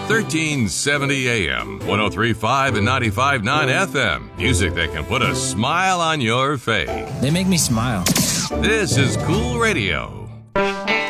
1370 AM, 103.5 and 95.9 FM. Music that can put a smile on your face. They make me smile. This is Cool Radio.